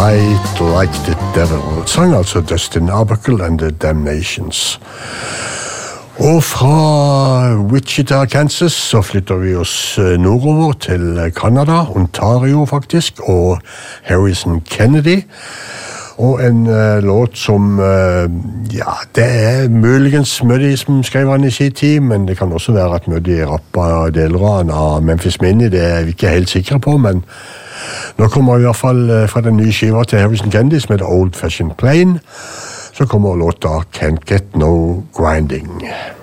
Fight Like the Devil. Sang altså Dustin Arbuckle and the Damnations. Og fra Wichita, Kansas, så flytter vi oss nordover til Canada, Ontario faktisk, og Harrison Kennedy. Og en låt som, ja, det muligens Muddy som skrev han i sin tid, men det kan også være at Muddy rappa deler av Memphis Minnie, det er vi ikke helt sikre på, men nå kommer vi i hvert fall fra den nye skiva til Harrison Kennedy som heter Old Fashioned Plain, så kommer låta Can't Get No Grinding.